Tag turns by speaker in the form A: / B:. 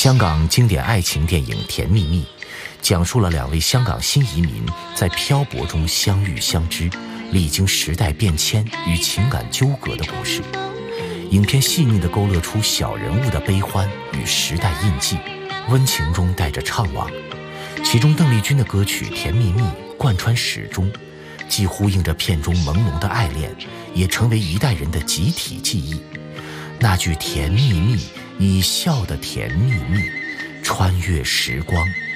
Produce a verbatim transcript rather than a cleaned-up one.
A: 香港经典爱情电影《甜蜜蜜》讲述了两位香港新移民在漂泊中相遇相知，历经时代变迁与情感纠葛的故事。影片细腻地勾勒出小人物的悲欢与时代印记，温情中带着怅惘。其中邓丽君的歌曲《甜蜜蜜》贯穿始终，既呼应着片中朦胧的爱恋，也成为一代人的集体记忆。那句甜蜜蜜，你笑得甜蜜蜜，穿越时光，